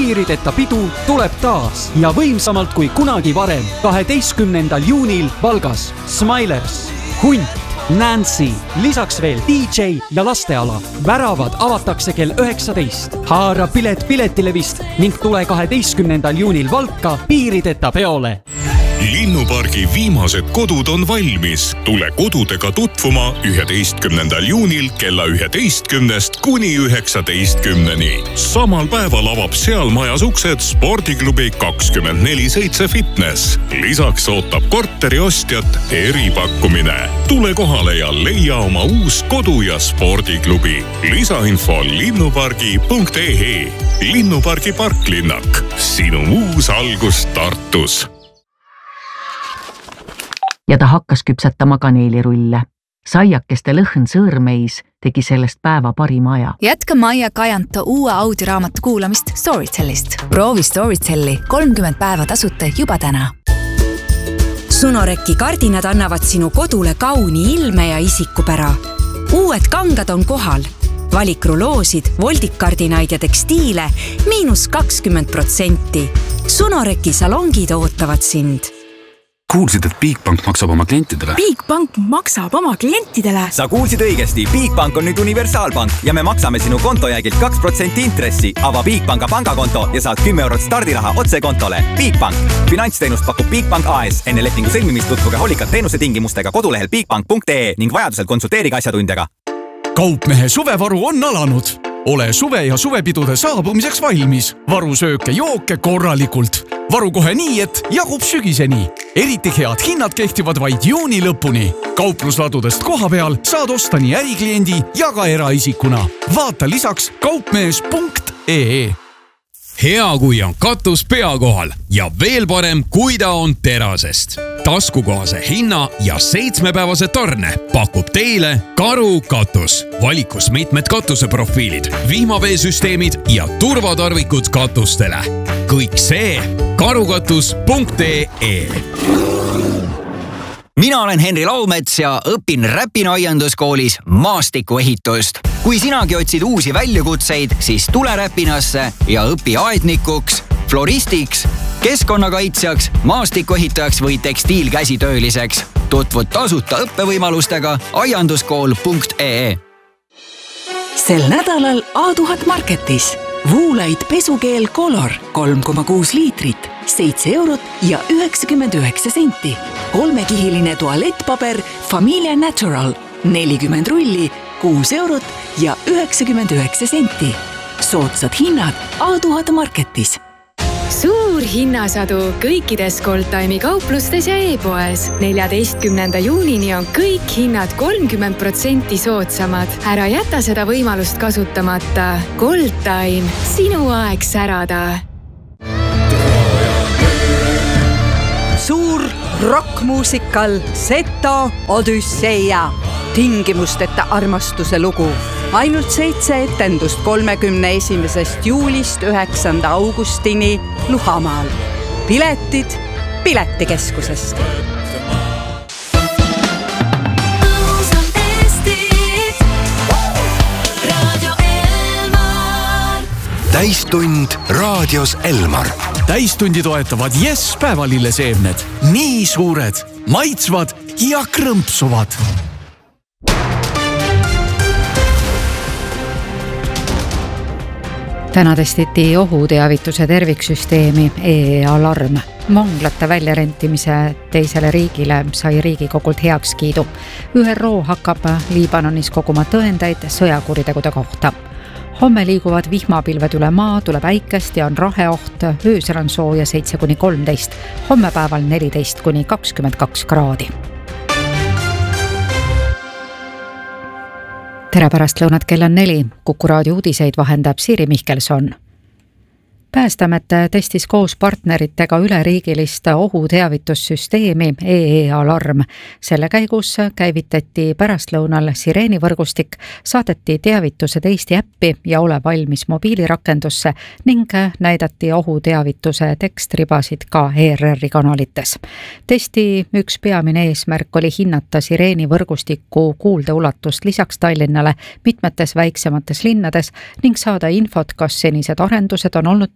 piirideta pidu tuleb taas ja võimsamalt kui kunagi varem 12. juunil Valgas. Smilers, Hunt, Nancy, lisaks veel DJ ja lasteala. Väravad avatakse kell 19. Haara pilet Piletilevist ning tule 12. juunil Valka piirideta peole. Linnupargi viimased kodud on valmis. Tule kodudega tutvuma 11. juunil kella 11 kuni 19. Samal päeval avab seal majas uksed spordiklubi 24/7 Fitness. Lisaks ootab korteri ostjat eripakkumine. Tule kohale ja leia oma uus kodu ja spordiklubi. Lisainfo linnupargi.ee. Linnupargi parklinnak. Sinu uus algus Tartus. Ja ta hakkas küpsetama kaneelirulle. Saiakeste lõhn sõõrmeis tegi sellest päeva parima aja. Jätka Maia Kajanto uue audioraamatu kuulamist Storytellist. Proovi Storytelli 30 päeva tasuta juba täna. Sunoreki kardinad annavad sinu kodule kauni ilme ja isikupära. Uued kangad on kohal. Valik ruloosid, voldikardinaid ja tekstiile -20%. Sunoreki salongid ootavad sind. Kuulsid, et Bigbank maksab oma klientidele? Bigbank maksab oma klientidele? Sa kuulsid õigesti. Bigbank on nüüd universaalpank ja me maksame sinu kontojäägilt 2% intressi. Ava Bigbanka pangakonto ja saad 10 eurot stardiraha otse kontole. Bigbank. Finantsteenust pakub Bigbank AS. Enne lepingu sõlmimist tutvuge hoolikalt teenuse tingimustega kodulehel bigbank.ee ning vajadusel konsulteerige asjatundjaga. Kaupmehe suvevaru on alanud. Ole suve ja suvepidude saabumiseks valmis. Varu sööke jooke korralikult. Varu kohe nii, et jagub sügiseni. Eriti head hinnad kehtivad vaid juuni lõpuni. Kauplusladudest koha peal saad osta nii ärikliendi ja ka eraisikuna. Vaata lisaks kaupmees.ee. Hea, kui on katus pea kohal ja veel parem, kui ta on terasest. Taskukohase hinna ja 7-päevase tarne pakub teile Karu katus. Valikus mitmed katuseprofiilid, vihmaveesüsteemid ja turvatarvikud katustele. Kõik see karukatus.ee. Mina olen Henri Laumets ja õpin Räpina aianduskoolis maastikuehitust. Kui sinagi otsid uusi väljakutseid, siis tule Räpinasse ja õpi aednikuks, floristiks, keskkonnakaitsjaks, maastikuehitajaks või tekstiilkäsitööliseks. Tutvud tasuta õppevõimalustega aianduskool.ee. Sel nädalal A1000 Marketis. Voolaid pesukeel Color 3,6 liitrit, 7 eurot ja 99 senti. 3-kihiline tualettpaber Familia Natural 40 rulli, 6 eurot ja 99 senti. Soodsad hinnad A1000 Marketis. Suur hinnasadu kõikides Goldtime'i kauplustes ja e-poes. 14. juunini on kõik hinnad 30% soodsamad. Ära jäta seda võimalust kasutamata. Goldtime, sinu aeg särada. Suur rockmuusikal Seto Odüsseia. Tingimusteta armastuse lugu. Ainult 7 etendust 31. juulist 9. augustini Luhamaal. Piletid Piletikeskusest. Täistund raadios Elmar. Täistundi toetavad Yes päevalilleseemned. Nii suured, maitsvad ja krõmpsuvad. Täna testiti ohuteavituse terviksüsteemi e-alarm. Vanglate väljarentimise teisele riigile sai Riigikogult heakskiidu. ÜRO hakkab Liibanonis koguma tõendeid sõjakuritegude kohta. Homme liiguvad vihmapilved üle maa, tuleb äikest ja on raheoht. Öösel on sooja 7-13, homme päeval 14-22 kraadi. Tere pärast lõunat, kell on 4. Kuku raadio uudiseid vahendab Siiri Mihkelson. Päästeamet testis koos partneritega üleriigilist ohuteavitussüsteemi e-alarm. Selle käigus käivitati pärastlõunal sireenivõrgustik, saadeti teavitused Eesti äppi ja ole valmis mobiilirakendusse ning näidati ohuteavituse tekstribasid ka ERR-i kanalites. Testi üks peamine eesmärk oli hinnata sireenivõrgustiku kuuldeulatust lisaks Tallinnale mitmetes väiksemates linnades ning saada infot, kas senised arendused on olnud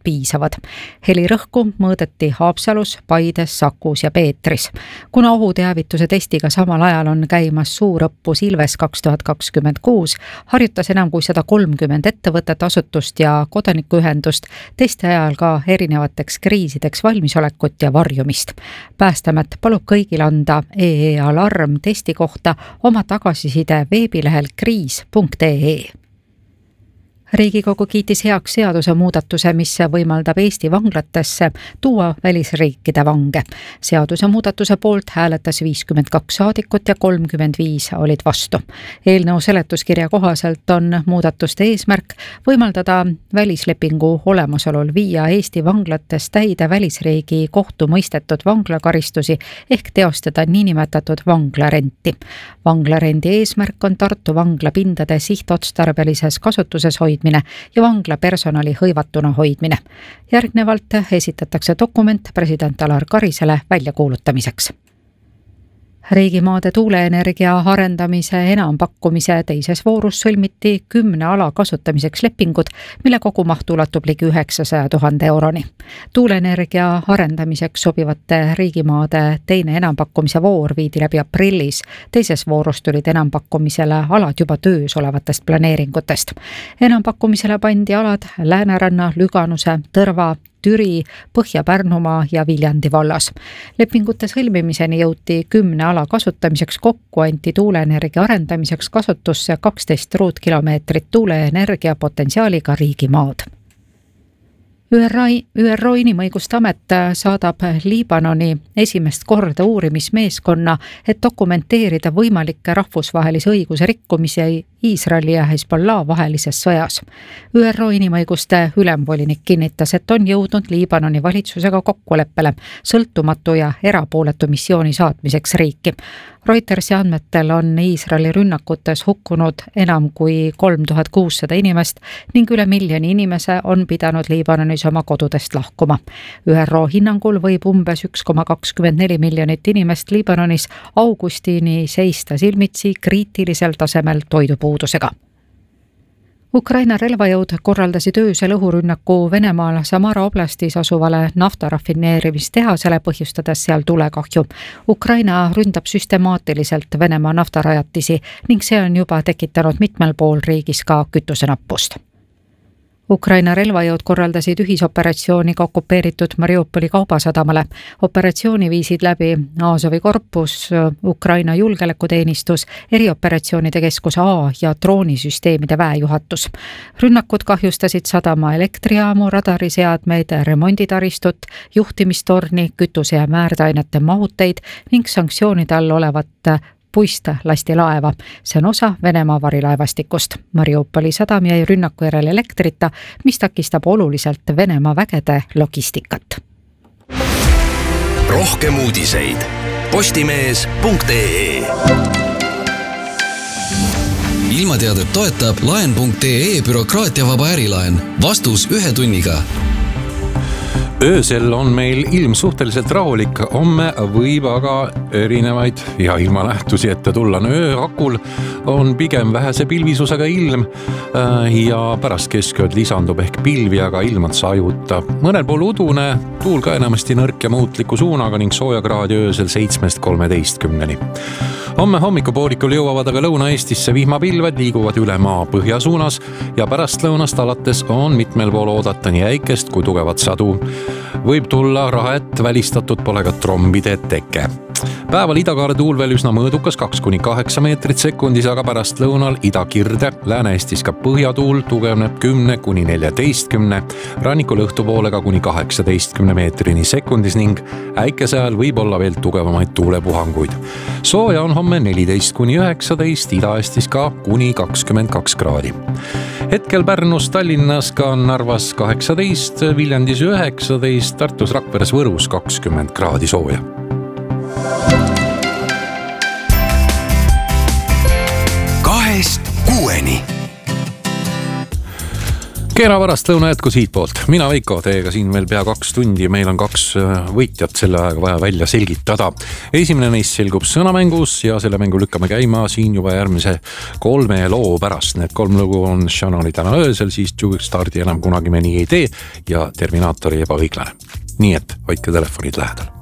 piisavad. Helirõhku mõõdeti Haapsalus, Paides, Sakus ja Peetris. Kuna ohuteavituse testiga samal ajal on käimas suurõppus Ilves 2026, harjutas enam kui 130 ettevõtet, asutust ja kodanikuühendust testi ajal ka erinevateks kriisideks valmisolekut ja varjumist. Päästeamet palub kõigil anda EE-alarm testi kohta oma tagasiside veebilehel kriis.ee. Riigikogu kiitis heaks seaduse muudatuse, mis võimaldab Eesti vanglatesse tuua välisriikide vange. Seaduse muudatuse poolt hääletas 52 saadikut ja 35 olid vastu. Eelnõu seletuskirja kohaselt on muudatuste eesmärk võimaldada välislepingu olemasolul viia Eesti vanglates täide välisriigi kohtumõistetud vanglakaristusi ehk teostada niinimetatud vanglarenti. Vanglarendi eesmärk on Tartu vangla pindade sihtotstarbelises kasutuses hoidmine ja vangla personali hõivatuna hoidmine. Järgnevalt esitatakse dokument president Alar Karisele väljakuulutamiseks. Riigimaade tuuleenergia arendamise enampakkumise teises voorus sõlmiti 10 ala kasutamiseks lepingud, mille kogumaht ulatub ligi 900 000 euroni. Tuuleenergia arendamiseks sobivate riigimaade teine enampakkumise voor viidi läbi aprillis. Teises voorus tulid enampakkumisele alad juba töös olevatest planeeringutest. Enampakkumisele pandi alad Lääneranna, Lüganuse, Tõrva, Türi, Põhja-Pärnumaa ja Viljandi vallas. Lepingute sõlmimiseni jõuti 10 ala kasutamiseks, kokku anti tuuleenergia arendamiseks kasutusse 12 ruutkilomeetrit tuuleenergia potentsiaaliga riigimaad. ÜRO Inimõiguste Amet saadab Liibanoni esimest korda uurimismeeskonna, et dokumenteerida võimalikke rahvusvahelise õiguse rikkumisi Iisraeli ja Hezbollah vahelises sõjas. ÜRO Inimõiguste ülemvolinik kinnitas, et on jõudnud Liibanoni valitsusega kokkuleppele sõltumatu ja erapooletu missiooni saatmiseks riiki. Reutersi andmetel on Iisraeli rünnakutes hukkunud enam kui 3600 inimest ning üle miljoni inimese on pidanud Liibanonis oma kodudest lahkuma. ÜRO hinnangul võib umbes 1,24 miljonit inimest Liibanonis augustini seista silmitsi kriitilisel tasemel toidupuudusega. Ukraina relvajõud korraldasid öösel õhurünnaku Venemaal Samara oblastis asuvale naftarafineerimistehasele, põhjustades seal tulekahju. Ukraina ründab süstemaatiliselt Venemaa naftarajatisi ning see on juba tekitanud mitmel pool riigis ka kütusenappust. Ukraina relvajõud korraldasid ühisoperatsiooni ka okupeeritud Mariupoli kaubasadamale. Operatsiooni viisid läbi Azovi korpus, Ukraina julgeolekuteenistus, erioperatsioonide keskus A ja droonisüsteemide väejuhatus. Rünnakud kahjustasid sadama elektriaamu, radariseadmeid, remonditaristut, juhtimistorni, kütuse ja määrdeainete mahuteid ning sanktsioonide all olevat puist lasti laeva. See on osa Venemaa varilaevastikust. Mariupoli sadam jäi rünnaku järel elektrita, mis takistab oluliselt Venemaa vägede logistikat. Rohkem uudiseid postimees.ee. Ilmateadet toetab laen.ee bürokraatiavaba ärilaen. Vastus 1 tunniga. Öösel on meil ilm suhteliselt rahulik, homme võib aga erinevaid ja ilmanähtusi ette tulla. Ööakul on pigem vähese pilvisusega ilm ja pärast keskööd lisandub ehk pilvi, aga ilmad sajuta. Mõnel pool udune, tuul ka enamasti nõrk ja muutliku suunaga ning soojakraadi öösel 7-13. Homme hommikupoolikul jõuavad aga Lõuna-Eestisse vihmapilved, liiguvad üle maa põhjasuunas ja pärast lõunast alates on mitmel pool oodata nii äikest kui tugevat sadu. Võib tulla rahet, välistatud pole ka trombide teke. Päeval idakaare tuul veel üsna mõõdukas 2-8 meetrit sekundis, aga pärast lõunal idakirde, Lääne-Eestis ka põhjatuul tugevneb 10-14, rannikul õhtupoolega kuni 18 meetrini sekundis ning äikese ajal võib olla veel tugevamaid tuulepuhanguid. Sooja on homme 14-19, Ida-Eestis ka kuni 22 kraadi. Hetkel Pärnus, Tallinnas, ka Narvas 18, Viljandis 19, Tartus, Rakveres, Võrus 20 kraadi sooja. Kena varastlõuna jätku siit poolt. Mina Veiko, teiega siin veel pea 2 tundi. Meil on 2 võitjat selle aega vaja välja selgitada. Esimene neist selgub sõnamängus ja selle mängu lükkame käima siin juba järgmise 3 loo pärast. Need 3 lugu on Shannoni täna öösel, siis Jugstardi enam kunagi me nii ei tee ja Terminaatori ebaõiglane. Nii et hoidke telefonid lähedal.